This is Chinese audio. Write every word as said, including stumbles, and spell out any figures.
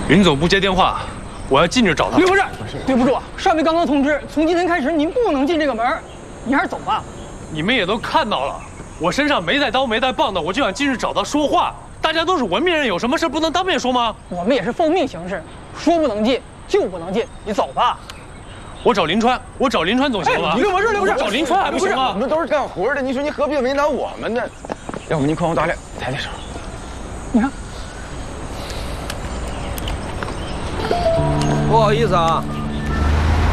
林总不接电话，我要进去找他。 刘博士，对不住，上面刚刚通知，从今天开始您不能进这个门，你还是走吧。 你们也都看到了，我身上没带刀没带棒的，我就想进去找他说话。大家都是文明人，有什么事不能当面说吗？ 我们也是奉命行事，说不能进就不能进，你走吧。 我找林川，我找林川总行吗？ 刘博士，刘博士， 找林川还不行吗？ 我们都是干活的，你说你何必为难我们呢？要不您宽宏大量，抬抬手。 你看。 不好意思啊，